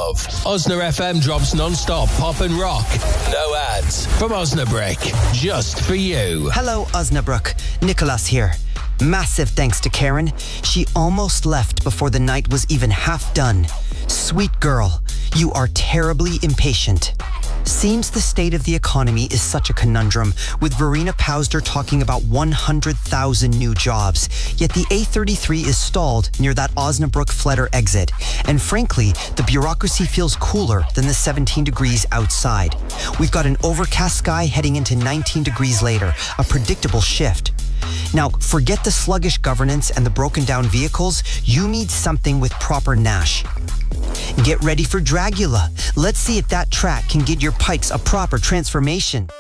love. Osna FM drops non-stop pop and rock. No ads. From Osnabrück. Just for you. Hello, Osnabrück. Nicholas here. Massive thanks to Karen. She almost left before the night was even half done. Sweet girl, you are terribly impatient. Seems the state of the economy is such a conundrum, with Verena Pauster talking about 100,000 new jobs, yet the A33 is stalled near that Osnabrück-Fletter exit, and frankly, the bureaucracy feels cooler than the 17 degrees outside. We've got an overcast sky heading into 19 degrees later, a predictable shift. Now, forget the sluggish governance and the broken down vehicles, you need something with proper Nash. Get ready for Dragula. Let's see if that track can get your pikes a proper transformation.